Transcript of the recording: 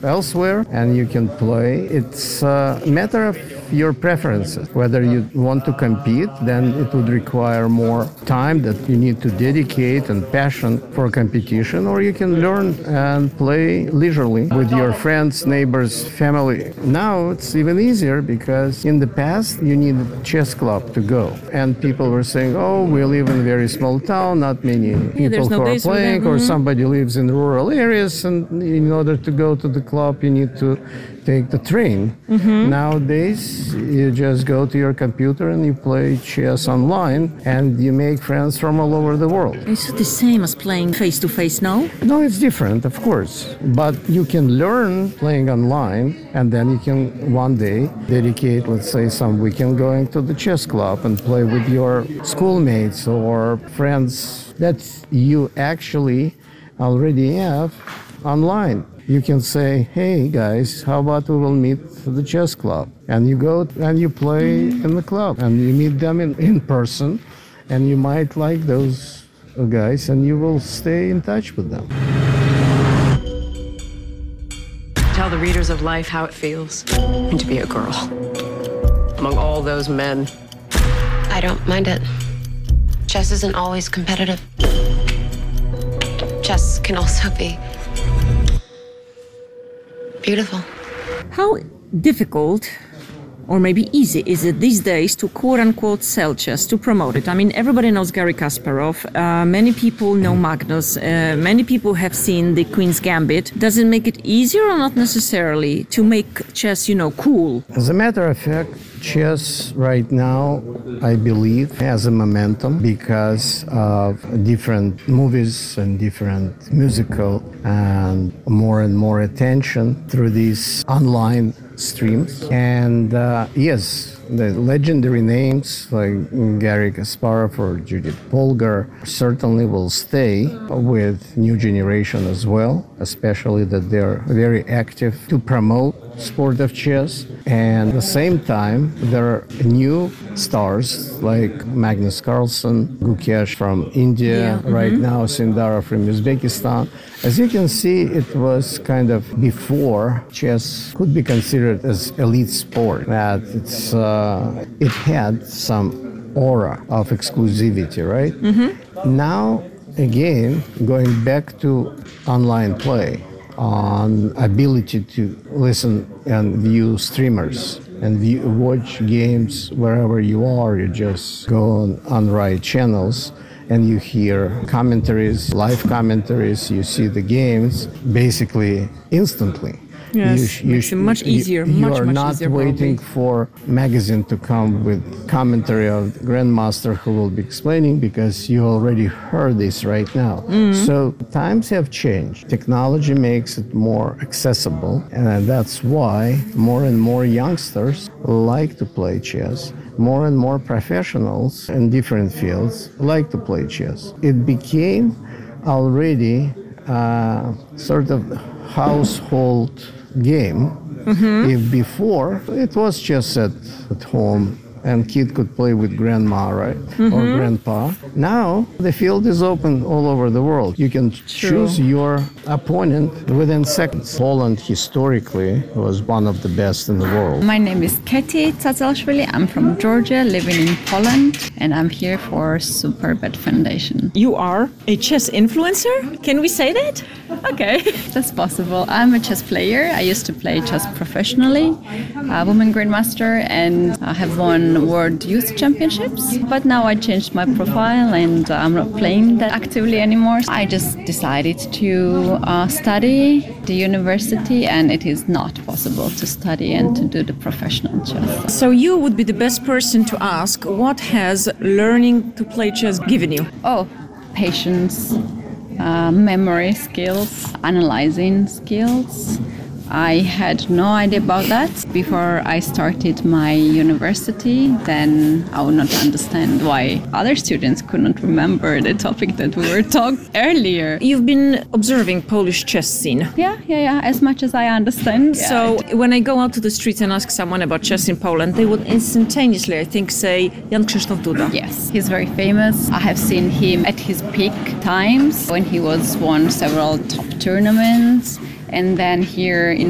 elsewhere and you can play. It's a matter of your preferences. Whether you want to compete, then it would require more time that you need to dedicate and passion for competition, or you can learn and play leisurely with your friends, neighbors, family. Now it's even easier because in the past you needed a chess club to go. And people were saying, oh, we live in a very small town, not many people who are playing, or somebody lives in rural areas, and in order to go to the club you need to take the train. Nowadays, you just go to your computer and you play chess online, and you make friends from all over the world. Is it the same as playing face-to-face now? No, it's different, of course. But you can learn playing online, and then you can one day dedicate, let's say, some weekend going to the chess club and play with your schoolmates or friends that you actually already have online. You can say, hey guys, how about we will meet at the chess club? And you go and you play in the club and you meet them in person, and you might like those guys and you will stay in touch with them. Tell the readers of life how it feels to be a girl among all those men. I don't mind it. Chess isn't always competitive. Chess can also be beautiful. How difficult or maybe easy is it these days to quote-unquote sell chess, to promote it? I mean, everybody knows Garry Kasparov. Many people know Magnus. Many people have seen the Queen's Gambit. Does it make it easier or not necessarily to make chess, cool? As a matter of fact, chess right now, I believe, has a momentum because of different movies and different musical and more attention through these online streams. And yes, the legendary names like Garry Kasparov or Judith Polgar certainly will stay with new generation as well, especially that they're very active to promote sport of chess. And at the same time, there are new stars like Magnus Carlsen, Gukesh from India, right now Sindara from Uzbekistan. As you can see, it was kind of before chess could be considered as elite sport, that it had some aura of exclusivity, right? Now, again, going back to online play, on ability to listen and view streamers and watch games wherever you are. You just go on right channels and you hear commentaries, live commentaries, you see the games basically instantly. Yes, makes it much easier. You are not waiting for magazine to come with commentary of the grandmaster who will be explaining, because you already heard this right now. So times have changed. Technology makes it more accessible, and that's why more and more youngsters like to play chess. More and more professionals in different fields like to play chess. It became already sort of household game. If before it was just at home and kid could play with grandma, right? Or grandpa. Now the field is open all over the world. You can choose your opponent within seconds. Poland historically was one of the best in the world. My name is Katie Tsazelashvili. I'm from Georgia, living in Poland, and I'm here for Superbet Foundation. You are a chess influencer? Can we say that? Okay, that's possible. I'm a chess player. I used to play chess professionally, woman grandmaster, and I have won World Youth Championships. But now I changed my profile and I'm not playing that actively anymore. I just decided to study the university, and it is not possible to study and to do the professional chess. So you would be the best person to ask, what has learning to play chess given you? Oh, patience, memory skills, analyzing skills. I had no idea about that before I started my university. Then I would not understand why other students could not remember the topic that we were talking earlier. You've been observing Polish chess scene. Yeah, as much as I understand. So when I go out to the streets and ask someone about chess in Poland, they would instantaneously, I think, say Jan Krzysztof Duda. Yes, he's very famous. I have seen him at his peak times when he won several top tournaments. And then here in